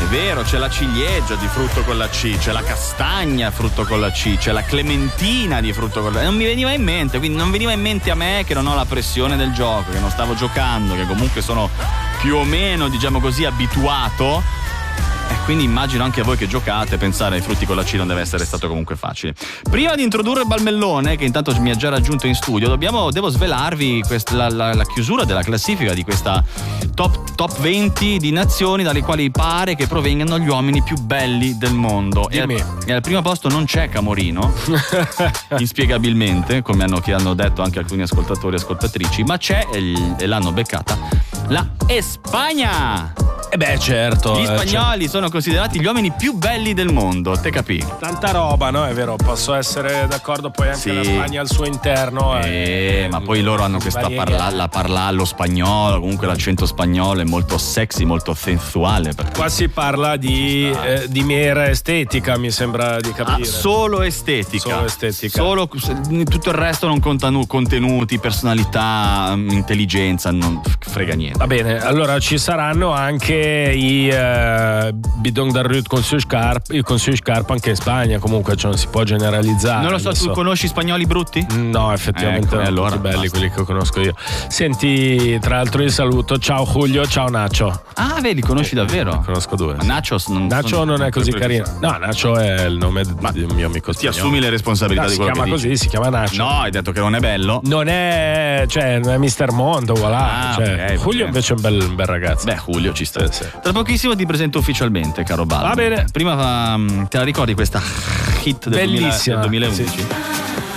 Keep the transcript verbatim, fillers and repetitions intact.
vero, c'è la ciliegia di frutto con la C, c'è la castagna frutto con la C, c'è la clementina di frutto con la C. Non mi veniva in mente, quindi non veniva in mente a me che non ho la pressione del gioco, che non stavo giocando, che comunque sono più o meno, diciamo così, abituato. E quindi immagino anche a voi che giocate, pensare ai frutti con la C non deve essere stato comunque facile. Prima di introdurre il Balmellone, che intanto mi ha già raggiunto in studio, dobbiamo, devo svelarvi questa, la, la, la chiusura della classifica di questa top, top venti di nazioni dalle quali pare che provengano gli uomini più belli del mondo. E al, e al primo posto non c'è Camorino, inspiegabilmente, come hanno, che hanno detto anche alcuni ascoltatori e ascoltatrici, ma c'è, e, e l'hanno beccata, la Spagna. E eh beh, certo. Gli spagnoli eh, sono considerati gli uomini più belli del mondo, te capì? Tanta roba, no? È vero, posso essere d'accordo, poi anche sì. La Spagna al suo interno. Eh, eh, ma poi loro hanno questa parla, la parlallo spagnolo, comunque l'accento spagnolo è molto sexy, molto sensuale. Qua si parla di, eh, di mera estetica, mi sembra di capire. Ah, solo estetica. Solo estetica. Solo, tutto il resto non contano contenuti, personalità, intelligenza, non frega niente. Va bene, allora ci saranno anche i uh, bidon d'arrut con sue scarpe, con sue scarpe anche in Spagna, comunque cioè, non si può generalizzare. Non lo so, adesso. Tu conosci spagnoli brutti? No, effettivamente ecco, no, allora, tutti belli basta. Quelli che conosco io. Senti, tra l'altro io saluto, ciao Julio, ciao Nacho. Ah, vedi, conosci davvero? Ne conosco due. Ma Nachos non, Nacho non, non è così carino. No, Nacho è il nome Ma di un mio amico spagnolo. Ti assumi le responsabilità no, di quello che dici. Si chiama così, si chiama Nacho. No, hai detto che non è bello. Non è, cioè, non è mister Mondo, voilà. Ah, cioè, okay, Julio okay. invece è un bel, un bel ragazzo. Beh, Julio ci sta. Sì, sì. Tra pochissimo ti presento ufficialmente, caro Balbo. Va bene. Prima um, te la ricordi questa hit del, bellissima duemila, del duemilaundici? Sì.